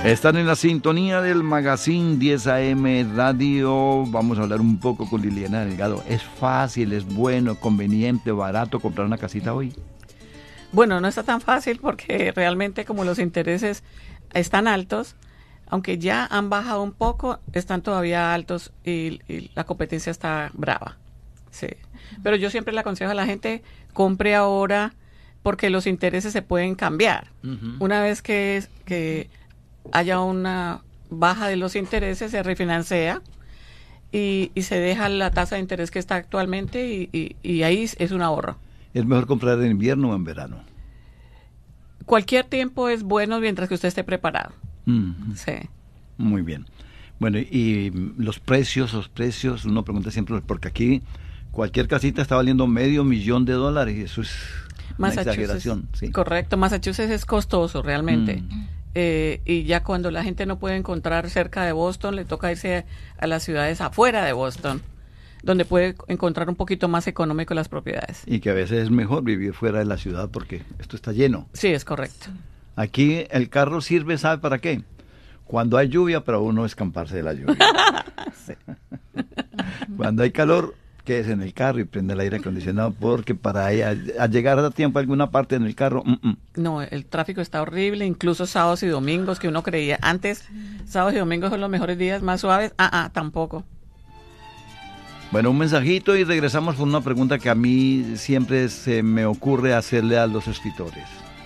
Están en la sintonía del Magazine 10 AM Radio. Vamos a hablar un poco con Liliana Delgado. ¿Es fácil, es bueno, conveniente, barato comprar una casita hoy? Bueno, no está tan fácil porque realmente como los intereses están altos, aunque ya han bajado un poco, están todavía altos y la competencia está brava. Sí. Pero yo siempre le aconsejo a la gente, compre ahora porque los intereses se pueden cambiar. Uh-huh. Una vez que haya una baja de los intereses, se refinancia y se deja la tasa de interés que está actualmente y ahí es un ahorro. ¿Es mejor comprar en invierno o en verano? Cualquier tiempo es bueno mientras que usted esté preparado. Uh-huh. Sí. Muy bien. Bueno, y los precios, uno pregunta siempre, porque aquí cualquier casita está valiendo $500,000 y eso es una exageración. Sí. Correcto, Massachusetts es costoso realmente. Y ya cuando la gente no puede encontrar cerca de Boston, le toca irse a las ciudades afuera de Boston, donde puede encontrar un poquito más económico las propiedades. Y que a veces es mejor vivir fuera de la ciudad porque esto está lleno. Sí, es correcto. Aquí el carro sirve, ¿sabe para qué? Cuando hay lluvia, para uno escamparse de la lluvia. Sí. Cuando hay calor, quédese en el carro y prende el aire acondicionado, porque para a llegar a tiempo a alguna parte en el carro... No, el tráfico está horrible, incluso sábados y domingos, que uno creía antes, sábados y domingos son los mejores días, más suaves, tampoco. Bueno, un mensajito y regresamos con una pregunta que a mí siempre se me ocurre hacerle a los escritores.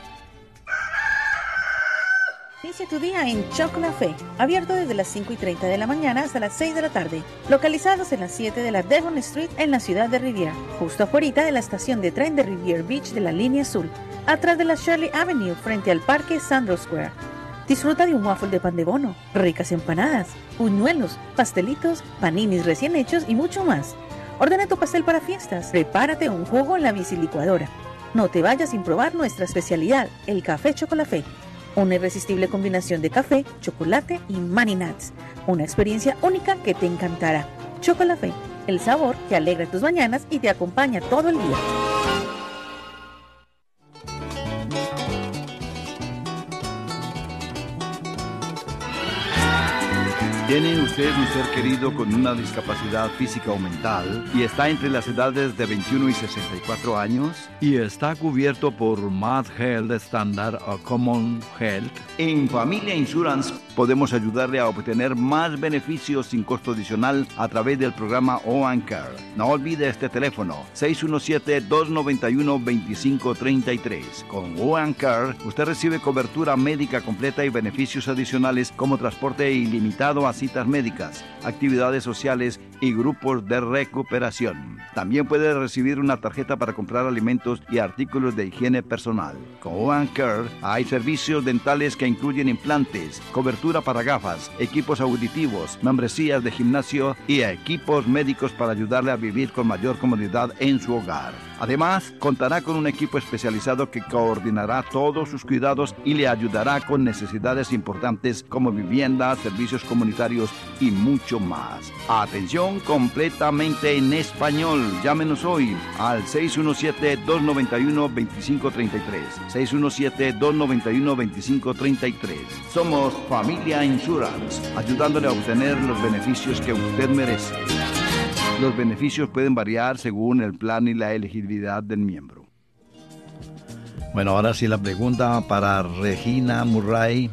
Inicia tu día en Chocolafé, abierto desde las 5:30 de la mañana hasta las 6 de la tarde, localizados en las 7 de la Devon Street en la ciudad de Riviera, justo afuera de la estación de tren de Riviera Beach de la línea azul, atrás de la Shirley Avenue frente al parque Sandro Square. Disfruta de un waffle de pan de bono, ricas empanadas, buñuelos, pastelitos, paninis recién hechos y mucho más. Ordena tu pastel para fiestas, prepárate un jugo en la bicilicuadora. No te vayas sin probar nuestra especialidad, el café Chocolafé. Una irresistible combinación de café, chocolate y Mani Nuts. Una experiencia única que te encantará. Chocolafé, el sabor que alegra tus mañanas y te acompaña todo el día. ¿Tiene usted un ser querido con una discapacidad física o mental y está entre las edades de 21 y 64 años y está cubierto por Mass Health Standard o Common Health? En Familia Insurance podemos ayudarle a obtener más beneficios sin costo adicional a través del programa Oan Care. No olvide este teléfono, 617-291-2533. Con Oan Care, usted recibe cobertura médica completa y beneficios adicionales como transporte ilimitado a citas médicas, actividades sociales y grupos de recuperación. También puede recibir una tarjeta para comprar alimentos y artículos de higiene personal. Con Oan Care hay servicios dentales que incluyen implantes, cobertura para gafas, equipos auditivos, membresías de gimnasio y equipos médicos para ayudarle a vivir con mayor comodidad en su hogar. Además, contará con un equipo especializado que coordinará todos sus cuidados y le ayudará con necesidades importantes como vivienda, servicios comunitarios y mucho más. Atención completamente en español. Llámenos hoy al 617-291-2533. 617-291-2533. Somos Familia Insurance, ayudándole a obtener los beneficios que usted merece. Los beneficios pueden variar según el plan y la elegibilidad del miembro. Bueno, ahora sí la pregunta para Regina Murray.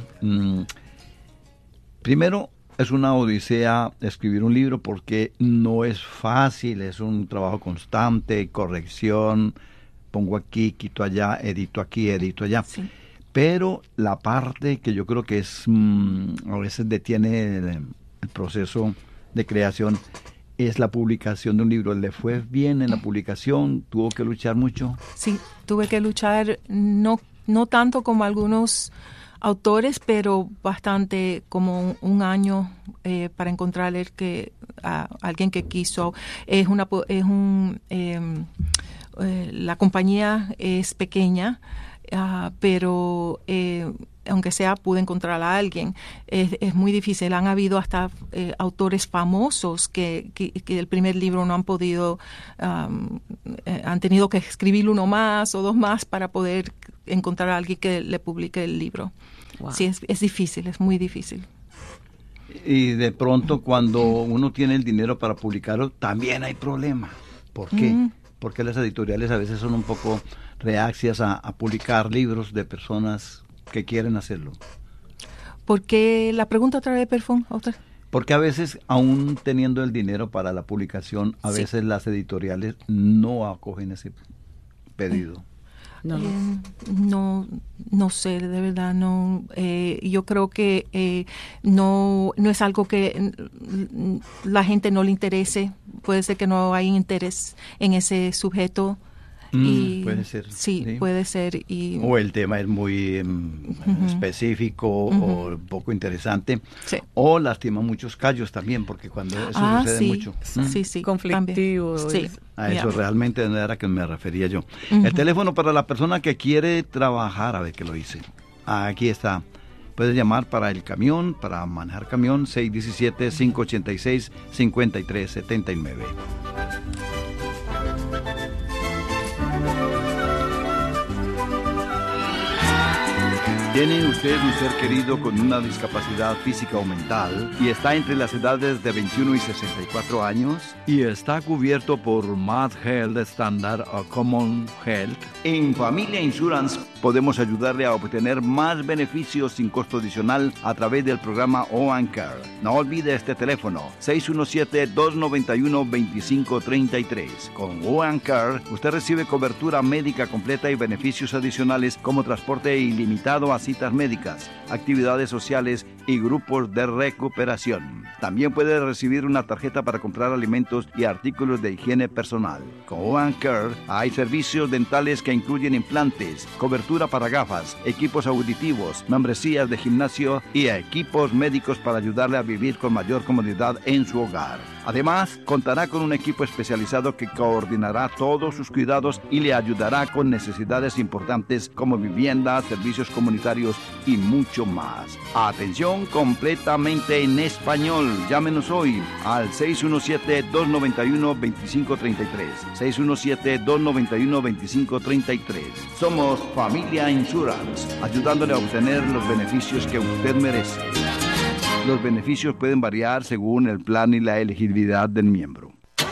Primero, es una odisea escribir un libro porque no es fácil, es un trabajo constante, corrección, pongo aquí, quito allá, edito aquí, edito allá. Sí. Pero la parte que yo creo que es a veces detiene el proceso de creación es la publicación de un libro. ¿Le fue bien en la publicación? ¿Tuvo que luchar mucho? Sí, tuve que luchar, no tanto como algunos autores, pero bastante, como un año para encontrar alguien que quiso. La compañía es pequeña, pero aunque sea, pude encontrar a alguien. Es muy difícil. Han habido hasta autores famosos que el primer libro no han podido, han tenido que escribir uno más o dos más para poder encontrar a alguien que le publique el libro. Wow. Sí, es difícil, es muy difícil. Y de pronto cuando uno tiene el dinero para publicarlo, también hay problema. ¿Por qué? Porque las editoriales a veces son un poco reacias a publicar libros de personas que quieren hacerlo. Porque la pregunta otra vez, otra. Porque a veces, aún teniendo el dinero para la publicación, a veces las editoriales no acogen ese pedido. No sé, de verdad, no. Yo creo que no es algo que la gente no le interese. Puede ser que no hay interés en ese sujeto. Y puede ser. Sí, puede ser. O el tema es muy específico o poco interesante. Sí. O lastima muchos callos también, porque cuando eso sucede mucho. Sí, conflictivo. Sí. A eso realmente no era que me refería yo. El teléfono para la persona que quiere trabajar, a ver que lo hice. Aquí está. Puedes llamar para el camión, para manejar camión, 617-586-5379. ¿Tiene usted un ser querido con una discapacidad física o mental y está entre las edades de 21 y 64 años y está cubierto por Mass Health Standard o Common Health? En Familia Insurance podemos ayudarle a obtener más beneficios sin costo adicional a través del programa OANCARE. No olvide este teléfono, 617-291-2533. Con OANCARE usted recibe cobertura médica completa y beneficios adicionales como transporte ilimitado a citas médicas, actividades sociales y grupos de recuperación. También puede recibir una tarjeta para comprar alimentos y artículos de higiene personal. Con OANCARE hay servicios dentales que incluyen implantes, cobertura para gafas, equipos auditivos, membresías de gimnasio y equipos médicos para ayudarle a vivir con mayor comodidad en su hogar. Además, contará con un equipo especializado que coordinará todos sus cuidados y le ayudará con necesidades importantes como vivienda, servicios comunitarios y mucho más. Atención completamente en español. Llámenos hoy al 617-291-2533. 617-291-2533. Somos Familia Insurance, ayudándole a obtener los beneficios que usted merece. Los beneficios pueden variar según el plan y la elegibilidad del miembro.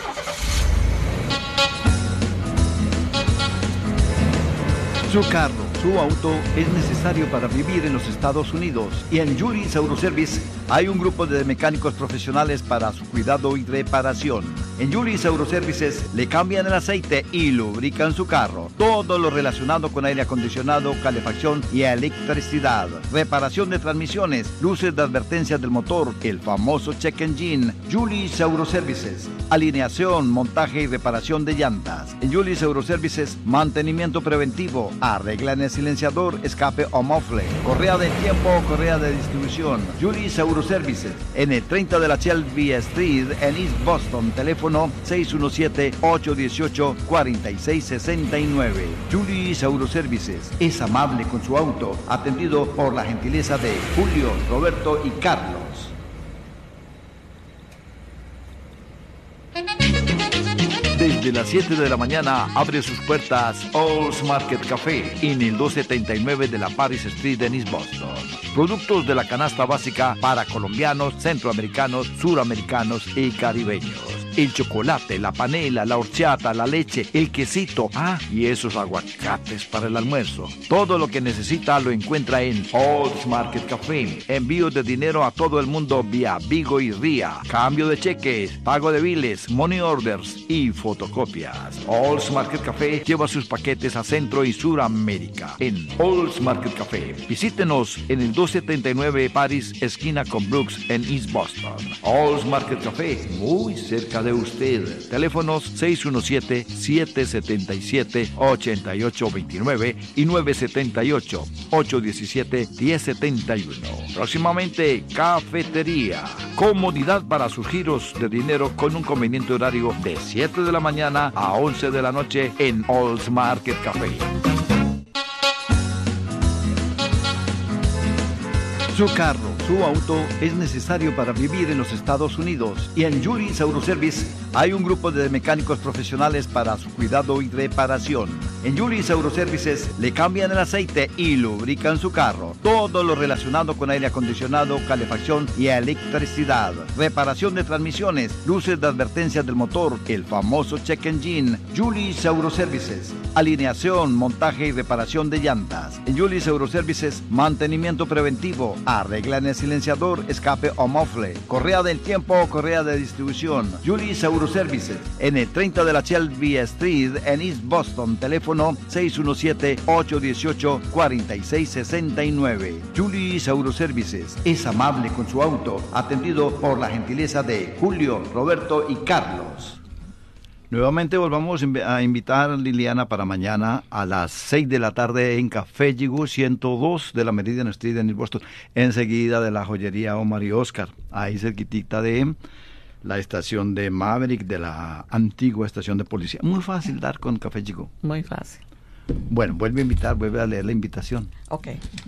Su carro, su auto es necesario para vivir en los Estados Unidos y en Julius Auto Service hay un grupo de mecánicos profesionales para su cuidado y reparación. En Julius Auto Services le cambian el aceite y lubrican su carro. Todo lo relacionado con aire acondicionado, calefacción y electricidad. Reparación de transmisiones, luces de advertencia del motor, el famoso check engine. Julius Auto Services. Alineación, montaje y reparación de llantas. En Julius Auto Services, mantenimiento preventivo. Arreglan el silenciador, escape o mofle. Correa de tiempo o correa de distribución. Julius Auto Services. En el 30 de la Shelby Street en East Boston. Teléfono 617-818-4669. Julius Auto Services es amable con su auto, atendido por la gentileza de Julio, Roberto y Carlos. Desde las 7 de la mañana abre sus puertas All's Market Café en el 279 de la Paris Street en East Boston. Productos de la canasta básica para colombianos, centroamericanos, suramericanos y caribeños. El chocolate, la panela, la horchata, la leche, el quesito, y esos aguacates para el almuerzo. Todo lo que necesita lo encuentra en All's Market Café. Envío de dinero a todo el mundo vía Vigo y RIA. Cambio de cheques, pago de biles, money orders y fotocopias. All's Market Café lleva sus paquetes a Centro y Suramérica. En All's Market Café. Visítenos en el 279 Paris, esquina con Brooks en East Boston. All's Market Café, muy cerca de usted. Teléfonos 617-777-8829 y 978-817-1071. Próximamente, cafetería. Comodidad para sus giros de dinero con un conveniente horario de 7 de la mañana a 11 de la noche en All's Market Café. Su carro, su auto es necesario para vivir en los Estados Unidos. Y en Julius Autoservice hay un grupo de mecánicos profesionales para su cuidado y reparación. En Julius Autoservices le cambian el aceite y lubrican su carro. Todo lo relacionado con aire acondicionado, calefacción y electricidad. Reparación de transmisiones, luces de advertencia del motor, el famoso check engine. Julius Autoservices. Alineación, montaje y reparación de llantas. En Julius Autoservices, mantenimiento preventivo. Arreglan el silenciador, escape o mofle. Correa del tiempo o correa de distribución. Julius Autoservices. En el 30 de la Shelby Street en East Boston. Teléfono 617-818-4669. Julius Autoservices es amable con su auto, atendido por la gentileza de Julio, Roberto y Carlos. Nuevamente volvamos a invitar a Liliana para mañana a las 6 de la tarde en Café Yigú 102 de la Meridian Street en East Boston, enseguida de la joyería Omar y Oscar, ahí cerquitita de la estación de Maverick, de la antigua estación de policía. Muy fácil dar con Café Yigú. Muy fácil. Bueno, vuelve a leer la invitación. Ok.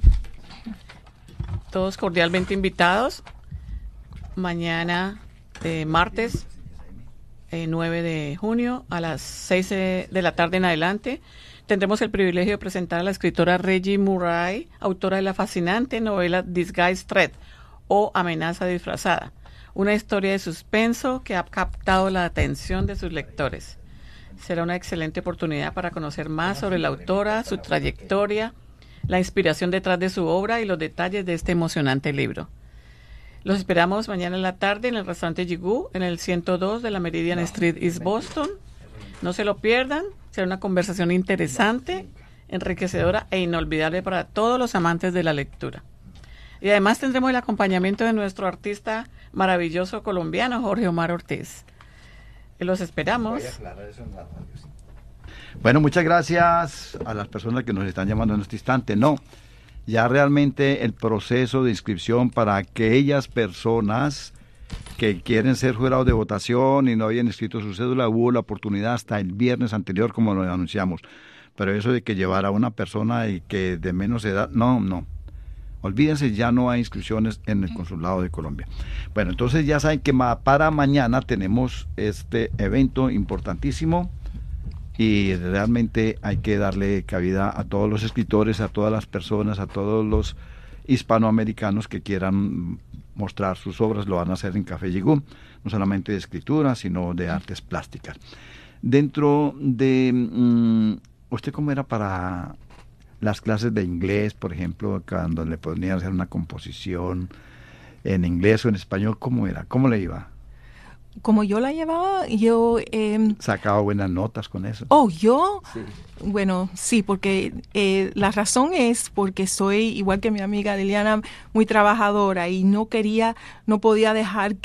Todos cordialmente invitados. Mañana, martes 9 de junio, a las 6 de la tarde en adelante, tendremos el privilegio de presentar a la escritora Reggie Murray, autora de la fascinante novela Disguised Threat, o Amenaza disfrazada, una historia de suspenso que ha captado la atención de sus lectores. Será una excelente oportunidad para conocer más sobre la autora, su trayectoria, la inspiración detrás de su obra y los detalles de este emocionante libro. Los esperamos mañana en la tarde en el restaurante Yigú, en el 102 de la Meridian Street, East Boston. No se lo pierdan, será una conversación interesante, enriquecedora e inolvidable para todos los amantes de la lectura. Y además tendremos el acompañamiento de nuestro artista maravilloso colombiano, Jorge Omar Ortiz. Los esperamos. Bueno, muchas gracias a las personas que nos están llamando en este instante. No, ya realmente el proceso de inscripción para aquellas personas que quieren ser jurados de votación y no habían inscrito su cédula, hubo la oportunidad hasta el viernes anterior, como lo anunciamos. Pero eso de que llevar a una persona y que de menos edad, no. Olvídense, ya no hay inscripciones en el Consulado de Colombia. Bueno, entonces ya saben que para mañana tenemos este evento importantísimo y realmente hay que darle cabida a todos los escritores, a todas las personas, a todos los hispanoamericanos que quieran mostrar sus obras. Lo van a hacer en Café Yigú, no solamente de escritura, sino de artes plásticas. Dentro de... ¿usted cómo era para las clases de inglés, por ejemplo, cuando le ponían hacer una composición en inglés o en español? ¿Cómo era? ¿Cómo le iba? Como yo la llevaba, yo... ¿Sacaba buenas notas con eso? Oh, ¿yo? Sí. Bueno, sí, porque la razón es porque soy, igual que mi amiga Liliana, muy trabajadora y no podía dejar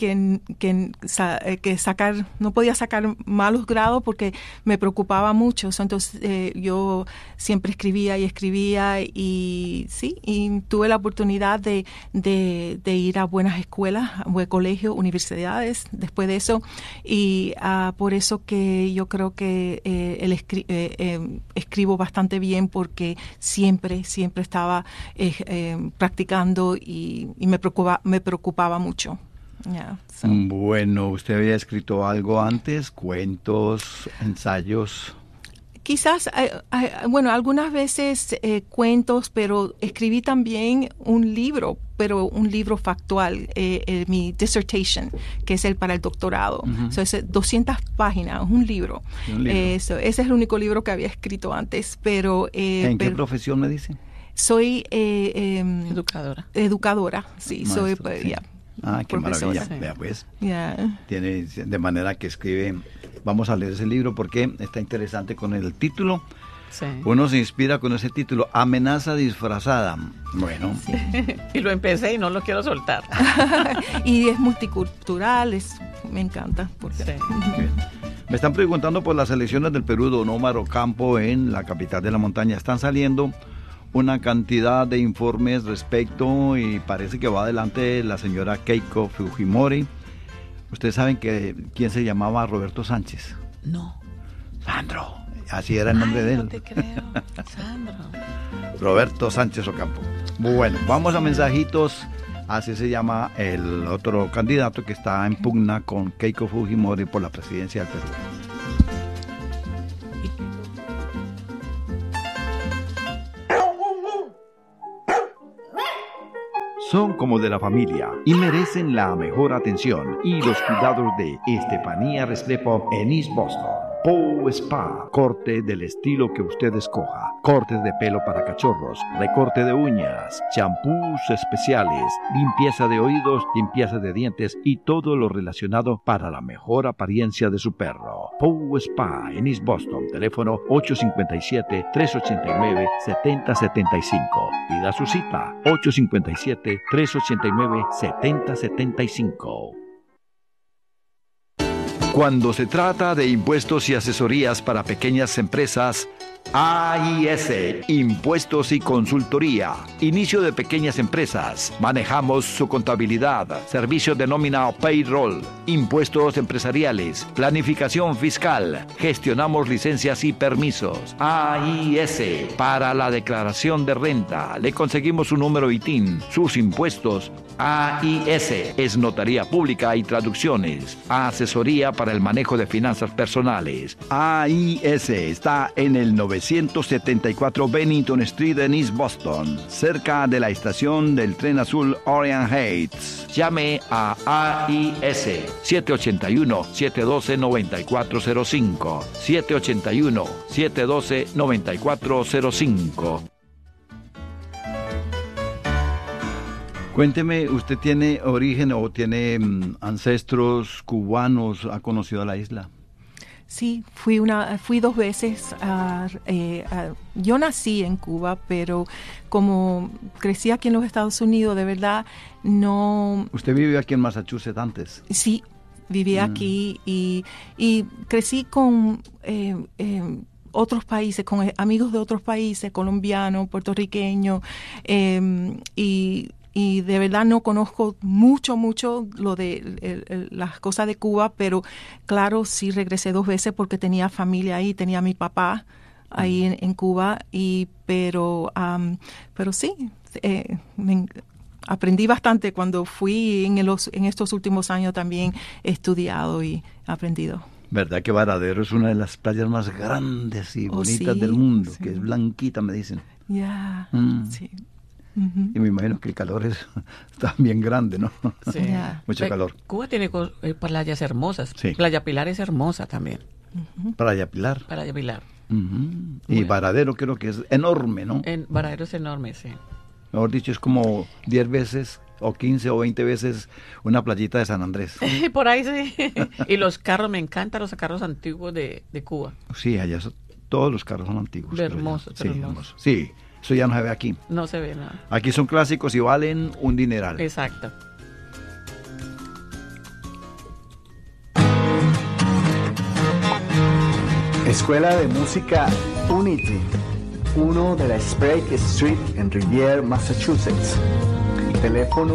no podía sacar malos grados porque me preocupaba mucho. Entonces yo siempre escribía y sí, y tuve la oportunidad de ir a buenas escuelas, a buen colegio, universidades, después de eso, y por eso que yo creo que escribo bastante bien porque siempre estaba practicando y me preocupaba mucho. Yeah, so. Bueno, ¿usted había escrito algo antes? ¿Cuentos, ensayos? Quizás, bueno, algunas veces cuentos, pero escribí también un libro, pero un libro factual, mi dissertation, que es para el doctorado. Uh-huh. So, es 200 páginas, un libro. Ese es el único libro que había escrito antes. Pero ¿en qué profesión me dice? Soy educadora. Educadora, sí. Maestro, soy, sí. Yeah, qué profesora. maravilla. Vea pues. Yeah. Tiene, de manera que escribe. Vamos a leer ese libro porque está interesante con el título. Sí. Uno se inspira con ese título, Amenaza disfrazada. Bueno. Sí. Y lo empecé y no lo quiero soltar. Y es multicultural, me encanta. Porque... Sí. Me están preguntando por las elecciones del Perú, don Omar Ocampo, en la capital de la montaña. Están saliendo una cantidad de informes respecto y parece que va adelante la señora Keiko Fujimori. Ustedes saben quién se llamaba Roberto Sánchez. No. Sandro. Así era el nombre de él. No te creo. Sandro. Roberto Sánchez Ocampo. Bueno, vamos a mensajitos Así se llama el otro candidato que está en pugna con Keiko Fujimori por la presidencia del Perú. Son como de la familia y merecen la mejor atención y los cuidados de Estefanía Restrepo en East Boston. Pow Spa, corte del estilo que usted escoja, cortes de pelo para cachorros, recorte de uñas, champús especiales, limpieza de oídos, limpieza de dientes y todo lo relacionado para la mejor apariencia de su perro. Pow Spa en East Boston, teléfono 857-389-7075. Pida su cita, 857-389-7075. Cuando se trata de impuestos y asesorías para pequeñas empresas, AIS, Impuestos y Consultoría. Inicio de pequeñas empresas. Manejamos su contabilidad, servicio de nómina o payroll, impuestos empresariales, planificación fiscal. Gestionamos licencias y permisos. AIS, para la declaración de renta. Le conseguimos un número ITIN, sus impuestos. AIS es notaría pública y traducciones. Asesoría para el manejo de finanzas personales. AIS está en el 974 Bennington Street en East Boston, cerca de la estación del tren azul Orient Heights. Llame a AIS 781-712-9405. 781-712-9405. Cuénteme, ¿usted tiene origen o tiene ancestros cubanos? ¿Ha conocido la isla? Sí, fui 2 veces. Yo nací en Cuba, pero como crecí aquí en los Estados Unidos, de verdad no... ¿Usted vivió aquí en Massachusetts antes? Sí, viví aquí y crecí con... otros países, con amigos de otros países, colombianos, puertorriqueños, y de verdad no conozco mucho lo de las cosas de Cuba, pero claro, sí regresé 2 veces porque tenía familia ahí, tenía a mi papá ahí en Cuba, pero sí, aprendí bastante cuando fui en estos últimos años. También he estudiado y aprendido. ¿Verdad que Varadero es una de las playas más grandes y bonitas del mundo? Sí. Que es blanquita, me dicen. Ya, sí. Y me imagino que el calor es también grande, ¿no? Sí. Mucho calor. Cuba tiene playas hermosas. Sí. Playa Pilar es hermosa también. Playa Pilar. Playa Pilar. Y Varadero creo que es enorme, ¿no? Varadero es enorme, sí. Mejor dicho, es como 10 veces o 15 o 20 veces una playita de San Andrés. Por ahí sí. Y los carros, me encantan los carros antiguos de Cuba. Sí, allá todos los carros son antiguos. Hermosos, sí, hermosos. Sí, eso ya no se ve aquí. No se ve nada. Aquí son clásicos y valen un dineral. Exacto. Escuela de Música Unity, 1 de la Sprague Street en Rivier, Massachusetts. Teléfono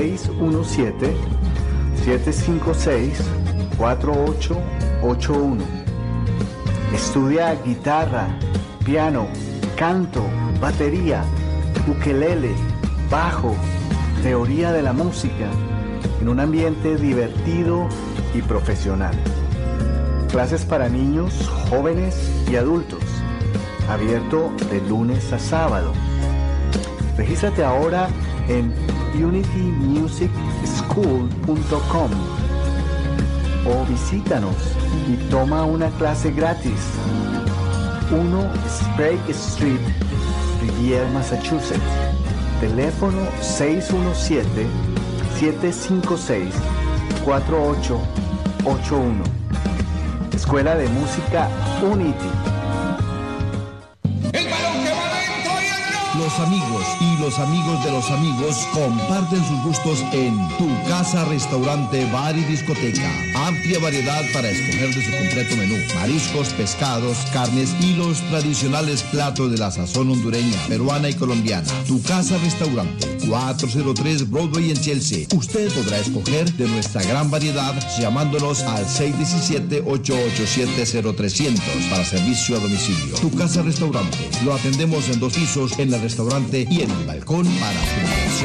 617-756-4881. Estudia guitarra, piano, canto, batería, ukelele, bajo, teoría de la música, en un ambiente divertido y profesional. Clases para niños, jóvenes y adultos. Abierto de lunes a sábado. Regístrate ahora en unitymusicschool.com o visítanos y toma una clase gratis. 1 Sprague Street, Rivier, Massachusetts. Teléfono 617-756-4881. Escuela de Música Unity. Los amigos y los amigos de los amigos comparten sus gustos en Tu Casa Restaurante Bar y Discoteca. Amplia variedad para escoger de su completo menú. Mariscos, pescados, carnes y los tradicionales platos de la sazón hondureña, peruana y colombiana. Tu Casa Restaurante, 403 Broadway en Chelsea. Usted podrá escoger de nuestra gran variedad llamándonos al 617-887-0300 para servicio a domicilio. Tu Casa Restaurante. Lo atendemos en 2 pisos en la restaurante y en el balcón para su